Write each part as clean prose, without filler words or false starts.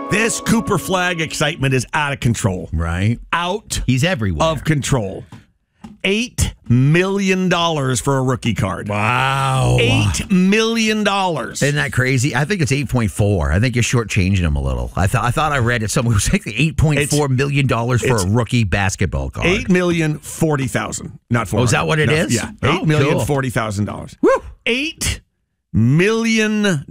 This Cooper Flagg excitement is out of control. Right. He's everywhere. Of control. $8 million for a rookie card. Wow. $8 million. Isn't that crazy? I think it's 8.4. I think you're shortchanging him a little. I thought I read it somewhere. It was like $8.4 million for a rookie basketball card. $8,040,000. Not 400. Oh, is that what it is? Yeah. $8,040,000. Woo! $8 million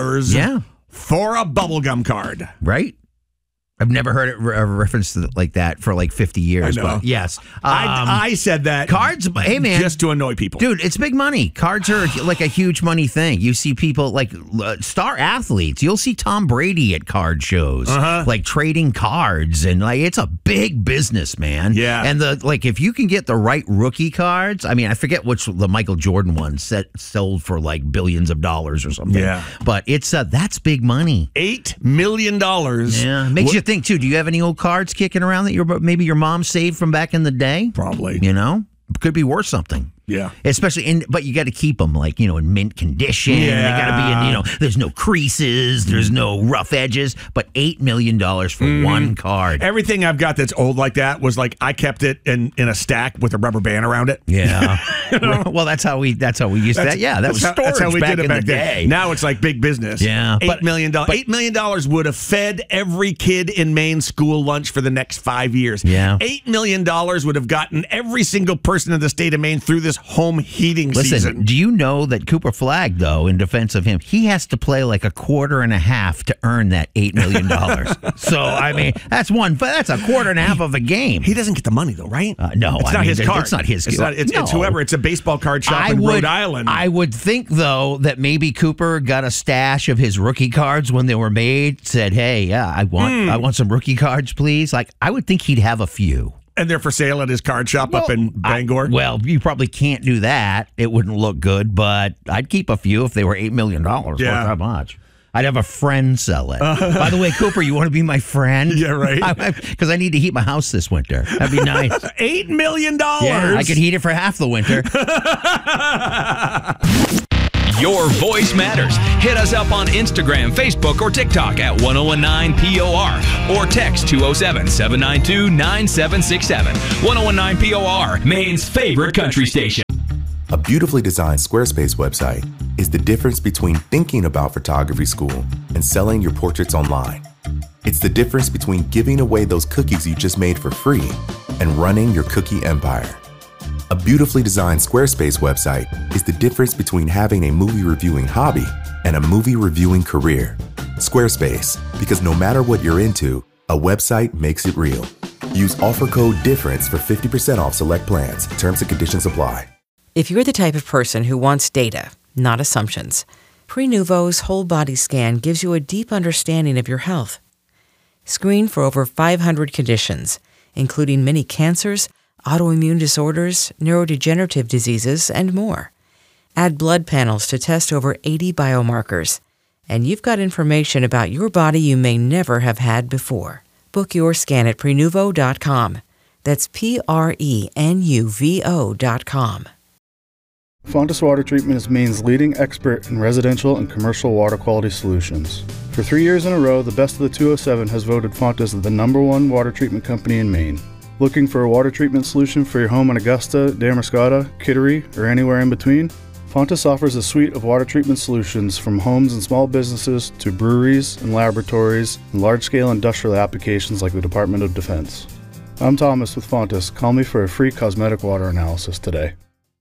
for a bubblegum card. Right? I've never heard it referenced like that for like 50 years. I know. But yes. I said that. Cards, hey man. Just to annoy people. Dude, it's big money. Cards are like a huge money thing. You see people like star athletes. You'll see Tom Brady at card shows, like trading cards. And like it's a big business, man. Yeah. And if you can get the right rookie cards, I mean, I forget which the Michael Jordan one sold for like billions of dollars or something. Yeah. But it's that's big money. $8 million. Yeah. Makes you think, too, do you have any old cards kicking around that maybe your mom saved from back in the day? Probably. You know? Could be worth something. Yeah. Especially but you got to keep them in mint condition. Yeah. They got to be there's no creases, there's no rough edges, but $8 million for one card. Everything I've got that's old like that was like I kept it in a stack with a rubber band around it. Yeah. Well, that's how we used that. Yeah, that was storage that's how we back did it in back the then. day. Now it's like big business. Yeah. $8 million. $8 million would have fed every kid in Maine school lunch for the next 5 years. Yeah. $8 million would have gotten every single person in the state of Maine through this home heating season. Do you know that Cooper Flagg, though, in defense of him, he has to play like a quarter and a half to earn that $8 million. So, I mean, that's a quarter and a half of a game. He doesn't get the money, though, right? No. It's not his card. It's not his card. It's whoever. It's a baseball card shop in Rhode Island. I would think, though, that maybe Cooper got a stash of his rookie cards when they were made, said, hey, yeah, I want some rookie cards, please. Like, I would think he'd have a few. And they're for sale at his card shop up in Bangor? You probably can't do that. It wouldn't look good, but I'd keep a few if they were $8 million. Yeah. Not that much. I'd have a friend sell it. By the way, Cooper, you want to be my friend? Yeah, right. Because I need to heat my house this winter. That'd be nice. $8 million? Yeah, I could heat it for half the winter. Your voice matters. Hit us up on Instagram, Facebook, or TikTok at 1019POR or text 207-792-9767. 1019POR, Maine's favorite country station. A beautifully designed Squarespace website is the difference between thinking about photography school and selling your portraits online. It's the difference between giving away those cookies you just made for free and running your cookie empire. A beautifully designed Squarespace website is the difference between having a movie reviewing hobby and a movie reviewing career. Squarespace, because no matter what you're into, a website makes it real. Use offer code DIFFERENCE for 50% off select plans. Terms and conditions apply. If you're the type of person who wants data, not assumptions, Prenuvo's whole body scan gives you a deep understanding of your health. Screen for over 500 conditions, including many cancers, autoimmune disorders, neurodegenerative diseases, and more. Add blood panels to test over 80 biomarkers, and you've got information about your body you may never have had before. Book your scan at Prenuvo.com. That's Prenuvo.com. Fontis Water Treatment is Maine's leading expert in residential and commercial water quality solutions. For 3 years in a row, the Best of the 207 has voted Fontis the #1 water treatment company in Maine. Looking for a water treatment solution for your home in Augusta, Damariscotta, Kittery, or anywhere in between? Fontis offers a suite of water treatment solutions from homes and small businesses to breweries and laboratories and large-scale industrial applications like the Department of Defense. I'm Thomas with Fontis. Call me for a free cosmetic water analysis today.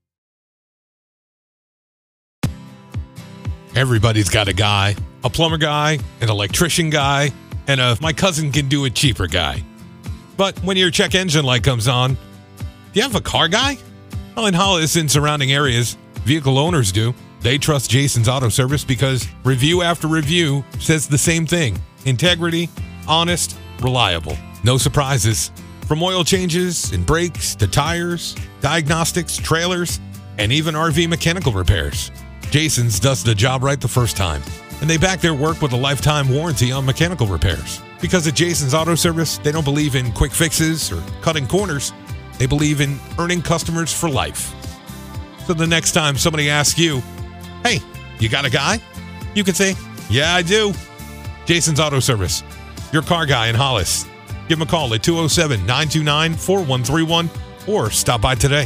Everybody's got a guy, a plumber guy, an electrician guy, and a my cousin can do it cheaper guy. But when your check engine light comes on, do you have a car guy? Well, in Hollis and surrounding areas, vehicle owners do. They trust Jason's Auto Service because review after review says the same thing. Integrity, honest, reliable. No surprises. From oil changes and brakes to tires, diagnostics, trailers, and even RV mechanical repairs. Jason's does the job right the first time. And they back their work with a lifetime warranty on mechanical repairs. Because at Jason's Auto Service, they don't believe in quick fixes or cutting corners. They believe in earning customers for life. So the next time somebody asks you, hey, you got a guy? You can say, yeah, I do. Jason's Auto Service. your car guy in Hollis. Give him a call at 207-929-4131 or stop by today.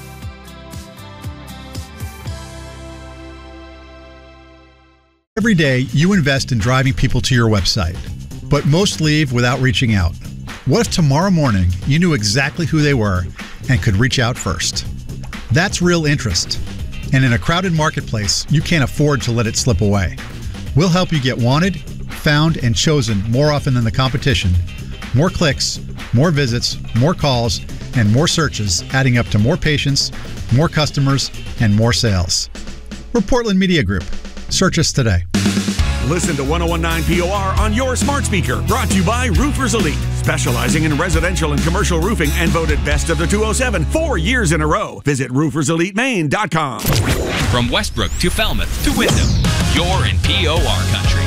Every day, you invest in driving people to your website, but most leave without reaching out. What if tomorrow morning you knew exactly who they were and could reach out first? That's real interest. And in a crowded marketplace, you can't afford to let it slip away. We'll help you get wanted, found, and chosen more often than the competition. More clicks, more visits, more calls, and more searches, adding up to more patients, more customers, and more sales. We're Portland Media Group. Search us today. Listen to 1019 POR on your smart speaker. Brought to you by Roofers Elite, specializing in residential and commercial roofing and voted best of the 207 4 years in a row. Visit rooferselitemaine.com. From Westbrook to Falmouth to Wyndham, you're in POR country.